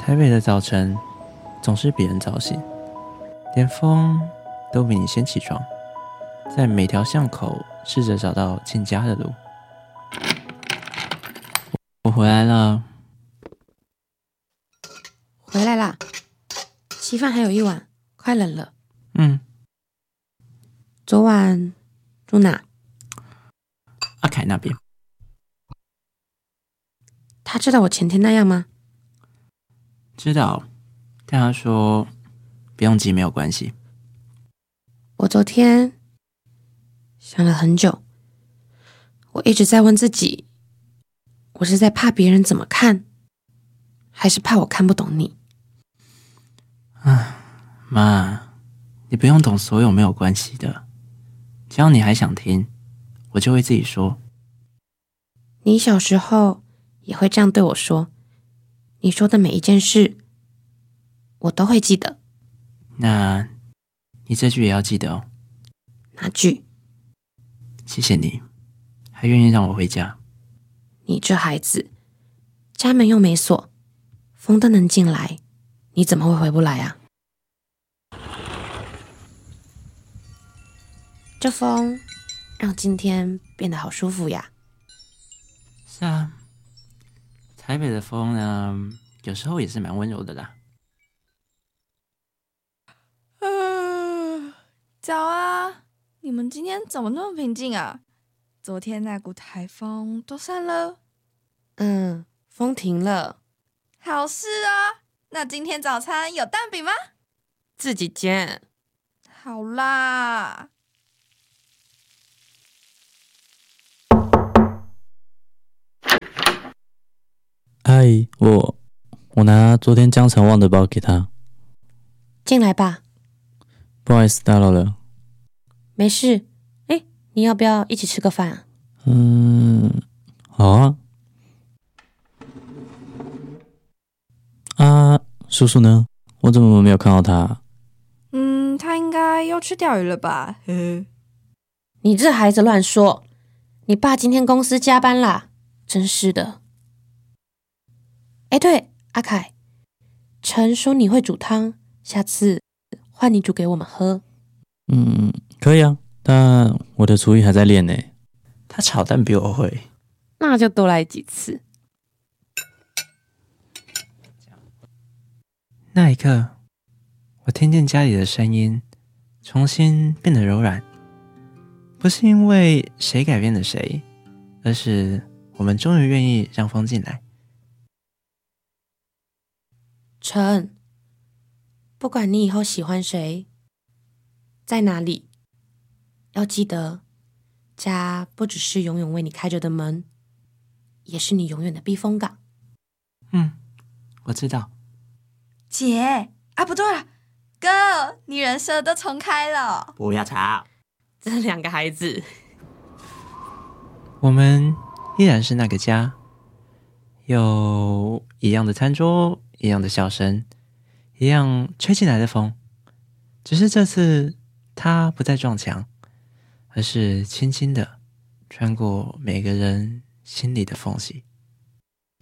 台北的早晨总是比人早醒，连风都比你先起床，在每条巷口试着找到进家的路。我回来了。 回来啦，稀饭还有一碗，快冷了。昨晚住哪？ 阿凯那边。 他知道我前天那样吗？ 知道，但他说不用急，没有关系。 我昨天想了很久，我一直在问自己，我是在怕别人怎么看，还是怕我看不懂你？ 妈，你不用懂所有，没有关系的，只要你还想听，我就会自己说。 你小时候也会这样对我说，你说的每一件事，我都会记得。 那你这句也要记得哦。 哪句？ 谢谢你，还愿意让我回家。 你这孩子，家门又没锁，风都能进来，你怎么会回不来啊？这风让今天变得好舒服呀。 是啊，台北的风呢，有时候也是蛮温柔的啦。 早啊！你们今天怎么那么平静啊？昨天那股台风都散了？ 风停了。 好事啊！那今天早餐有蛋饼吗？ 自己煎。 好啦。 阿姨，我拿昨天江城旺的包给他。 进来吧。 不好意思打扰了。 没事。你要不要一起吃个饭啊？ 好啊。叔叔呢？我怎么没有看到他？ 他应该又去钓鱼了吧？呵呵。 你这孩子乱说！你爸今天公司加班啦，真是的。对，阿凯，陈说你会煮汤，下次换你煮给我们喝。 可以啊，但我的厨艺还在练呢。 他炒蛋比我会。 那就多来几次。 那一刻，我听见家里的声音重新变得柔软，不是因为谁改变了谁，而是我们终于愿意让风进来。 陈，不管你以后喜欢谁，在哪里，要记得，家不只是永远为你开着的门，也是你永远的避风港。 我知道。 姐不对了，哥，你人设都重开了。 不要吵。 这两个孩子， 我们依然是那个家，有一样的餐桌，一样的笑声，一样吹进来的风，只是这次它不再撞墙，而是轻轻的穿过每个人心里的缝隙。